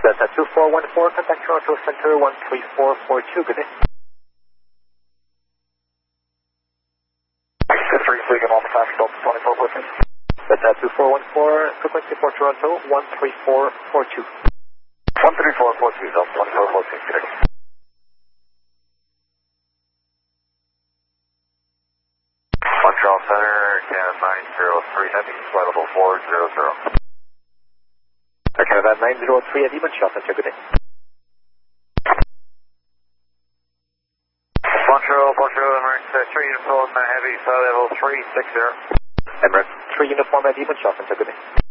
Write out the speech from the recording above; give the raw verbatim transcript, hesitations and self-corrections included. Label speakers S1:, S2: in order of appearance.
S1: Delta two four one four, contact Toronto Center one three four four two, good day.
S2: Good three, Fleegan on the fast Delta twenty-four, Brooklyn.
S1: Delta two four one four, frequency for Toronto one three four four two.
S2: one three four four two, Delta twenty-four, four two, good day. Montreal Center, Canada nine zero three Heavy, flight level four zero zero.
S1: Canada nine zero three Heavy, Montreal Center, good day.
S2: Montreal, Montreal, Emirates three Uniform Heavy, flight level three six zero.
S1: Emirates three Uniform Heavy, Montreal Center, good day.